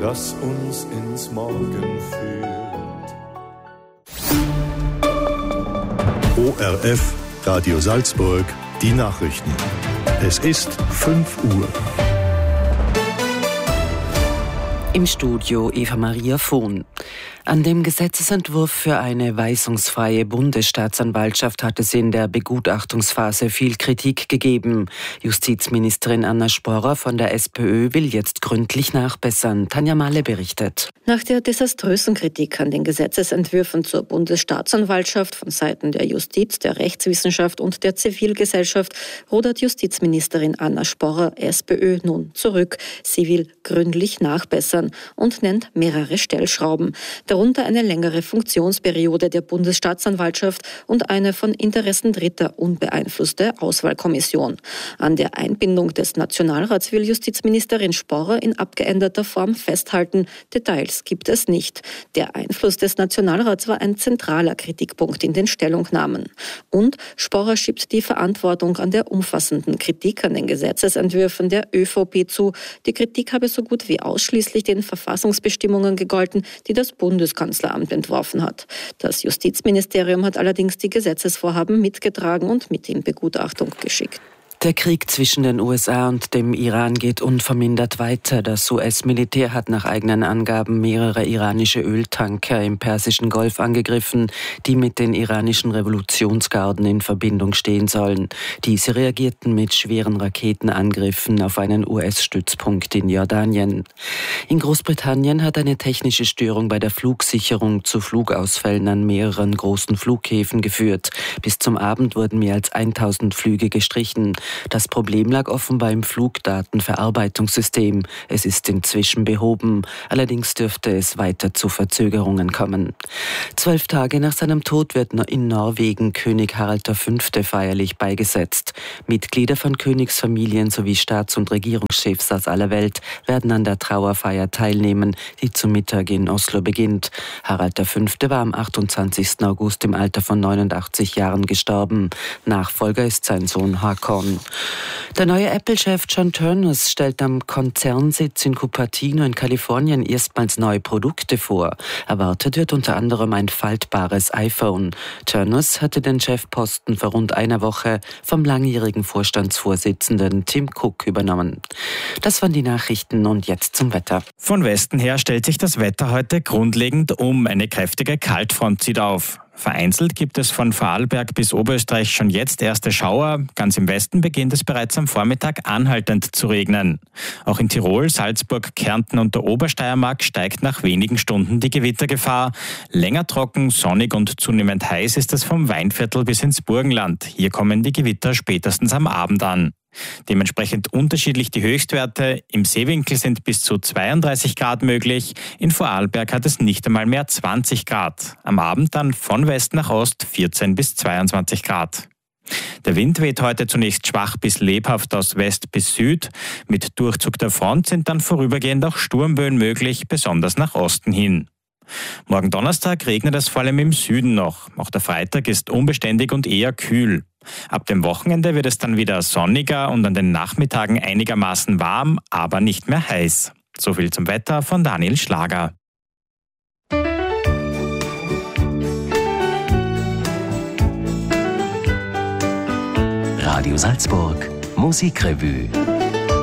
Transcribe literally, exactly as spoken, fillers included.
das uns ins Morgen führt. O R F, Radio Salzburg, die Nachrichten. Es ist fünf Uhr. Im Studio Eva Maria Vohn. An dem Gesetzesentwurf für eine weisungsfreie Bundesstaatsanwaltschaft hat es in der Begutachtungsphase viel Kritik gegeben. Justizministerin Anna Sporrer von der SPÖ will jetzt gründlich nachbessern. Tanja Mahle berichtet. Nach der desaströsen Kritik an den Gesetzesentwürfen zur Bundesstaatsanwaltschaft von Seiten der Justiz, der Rechtswissenschaft und der Zivilgesellschaft rudert Justizministerin Anna Sporrer, SPÖ, nun zurück. Sie will gründlich nachbessern und nennt mehrere Stellschrauben. Darunter eine längere Funktionsperiode der Bundesstaatsanwaltschaft und eine von Interessen Dritter unbeeinflusste Auswahlkommission. An der Einbindung des Nationalrats will Justizministerin Sporrer in abgeänderter Form festhalten. Details gibt es nicht. Der Einfluss des Nationalrats war ein zentraler Kritikpunkt in den Stellungnahmen. Und Sporrer schiebt die Verantwortung an der umfassenden Kritik an den Gesetzesentwürfen der ÖVP zu. Die Kritik habe so gut wie ausschließlich den Verfassungsbestimmungen gegolten, die das Bundeskanzleramt entworfen hat. Das Justizministerium hat allerdings die Gesetzesvorhaben mitgetragen und mit in Begutachtung geschickt. Der Krieg zwischen den U S A und dem Iran geht unvermindert weiter. Das U S-Militär hat nach eigenen Angaben mehrere iranische Öltanker im Persischen Golf angegriffen, die mit den iranischen Revolutionsgarden in Verbindung stehen sollen. Diese reagierten mit schweren Raketenangriffen auf einen U S-Stützpunkt in Jordanien. In Großbritannien hat eine technische Störung bei der Flugsicherung zu Flugausfällen an mehreren großen Flughäfen geführt. Bis zum Abend wurden mehr als tausend Flüge gestrichen. Das Problem lag offenbar im Flugdatenverarbeitungssystem. Es ist inzwischen behoben. Allerdings dürfte es weiter zu Verzögerungen kommen. Zwölf Tage nach seinem Tod wird in Norwegen König Harald der Fünfte feierlich beigesetzt. Mitglieder von Königsfamilien sowie Staats- und Regierungschefs aus aller Welt werden an der Trauerfeier teilnehmen, die zu Mittag in Oslo beginnt. Harald der Fünfte war am achtundzwanzigsten August im Alter von neunundachtzig Jahren gestorben. Nachfolger ist sein Sohn Håkon. Der neue Apple-Chef John Ternus stellt am Konzernsitz in Cupertino in Kalifornien erstmals neue Produkte vor. Erwartet wird unter anderem ein faltbares iPhone. Ternus hatte den Chefposten vor rund einer Woche vom langjährigen Vorstandsvorsitzenden Tim Cook übernommen. Das waren die Nachrichten und jetzt zum Wetter. Von Westen her stellt sich das Wetter heute grundlegend um. Eine kräftige Kaltfront zieht auf. Vereinzelt gibt es von Vorarlberg bis Oberösterreich schon jetzt erste Schauer. Ganz im Westen beginnt es bereits am Vormittag anhaltend zu regnen. Auch in Tirol, Salzburg, Kärnten und der Obersteiermark steigt nach wenigen Stunden die Gewittergefahr. Länger trocken, sonnig und zunehmend heiß ist es vom Weinviertel bis ins Burgenland. Hier kommen die Gewitter spätestens am Abend an. Dementsprechend unterschiedlich die Höchstwerte. Im Seewinkel sind bis zu zweiunddreißig Grad möglich. In Vorarlberg hat es nicht einmal mehr zwanzig Grad. Am Abend dann von West nach Ost vierzehn bis zweiundzwanzig Grad. Der Wind weht heute zunächst schwach bis lebhaft aus West bis Süd. Mit Durchzug der Front sind dann vorübergehend auch Sturmböen möglich, besonders nach Osten hin. Morgen Donnerstag regnet es vor allem im Süden noch. Auch der Freitag ist unbeständig und eher kühl. Ab dem Wochenende wird es dann wieder sonniger und an den Nachmittagen einigermaßen warm, aber nicht mehr heiß. So viel zum Wetter von Daniel Schlager. Radio Salzburg, Musikrevue.